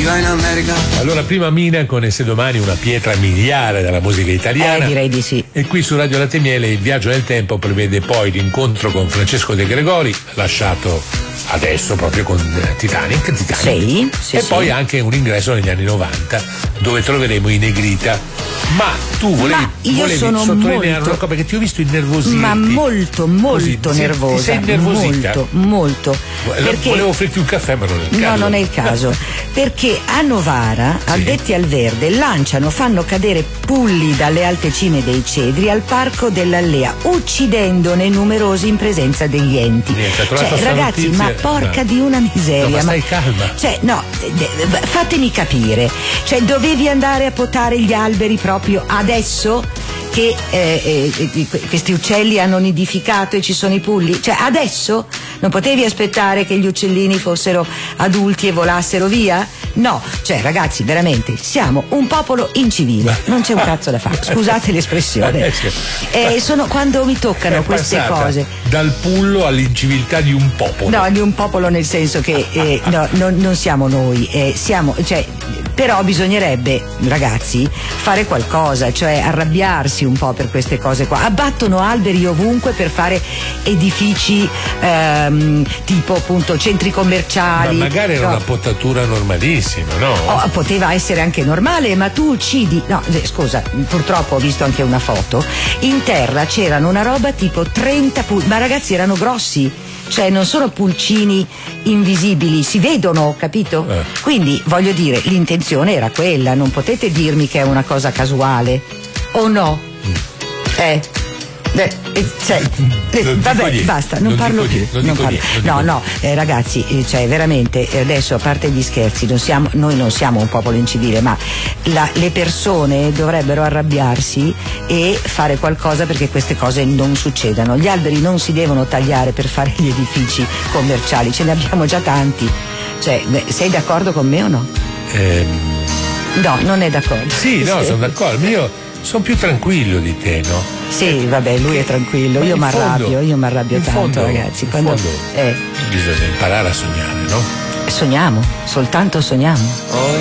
viva in America. Allora, prima Mina con Esse domani, una pietra miliare della musica italiana. Direi di sì. E qui su Radio Latte e Miele il viaggio nel tempo prevede poi l'incontro con Francesco De Gregori, lasciato adesso proprio con Titanic. Sì, e poi anche un ingresso negli anni 90 dove troveremo i Negrita. Ma tu volevi sottolineare una cosa, perché ti ho visto innervosirti. Ma molto nervosa. Ti sei innervosita? Molto. Perché volevo offrirti un caffè, ma non è il caso. No, non è il caso. Perché a Novara, addetti al verde, fanno cadere pulli dalle alte cime dei cedri al parco dell'Allea, uccidendone numerosi in presenza degli enti. Ragazzi, ma porca di una miseria. No, ma stai calma. Fatemi capire. Dovevi andare a potare gli alberi proprio adesso che questi uccelli hanno nidificato e ci sono i pulli? Adesso? Non potevi aspettare che gli uccellini fossero adulti e volassero via? No, ragazzi, veramente siamo un popolo incivile, non c'è un cazzo da fare, scusate l'espressione. Sono quando mi toccano queste cose. Dal pullo all'inciviltà di un popolo. No, di un popolo nel senso che non siamo noi, però bisognerebbe, ragazzi, fare qualcosa, arrabbiarsi un po' per queste cose qua. Abbattono alberi ovunque per fare edifici tipo appunto centri commerciali. Ma magari era una potatura normalissima, no? Poteva essere anche normale, ma tu uccidi. No, scusa, purtroppo ho visto anche una foto. In terra c'erano una roba tipo 30 pulci, ma ragazzi erano grossi. Non sono pulcini invisibili, si vedono, capito? Quindi voglio dire, l'intenzione era quella, non potete dirmi che è una cosa casuale, o no? Vabbè, basta, non parlo più. Ragazzi, veramente, adesso a parte gli scherzi, noi non siamo un popolo incivile, ma le persone dovrebbero arrabbiarsi e fare qualcosa perché queste cose non succedano. Gli alberi non si devono tagliare per fare gli edifici commerciali, ce ne abbiamo già tanti. Sei d'accordo con me o no? No, non è d'accordo. Sì, no, sono d'accordo. Io sono più tranquillo di te, no? Sì, vabbè, lui è tranquillo, io mi arrabbio tanto, ragazzi. Bisogna imparare a sognare, no? Sogniamo, soltanto sogniamo. Ho